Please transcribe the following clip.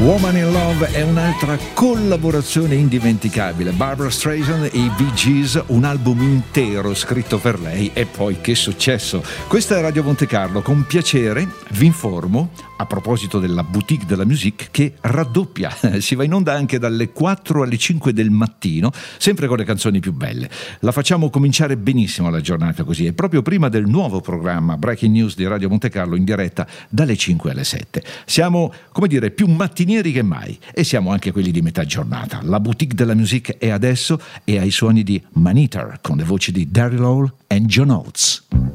Woman in Love è un'altra collaborazione indimenticabile. Barbra Streisand e i Bee Gees, un album intero scritto per lei, e poi che successo. Questa è Radio Monte Carlo. Con piacere vi informo, a proposito della Boutique de la Musique, che raddoppia. Si va in onda anche dalle 4 alle 5 del mattino, sempre con le canzoni più belle. La facciamo cominciare benissimo la giornata così, e proprio prima del nuovo programma Breaking News di Radio Monte Carlo, in diretta dalle 5 alle 7. Siamo, come dire, più mattinieri che mai, e siamo anche quelli di metà giornata. La Boutique de la Musique è adesso, e ai suoni di Maneater, con le voci di Daryl Hall e John Oates.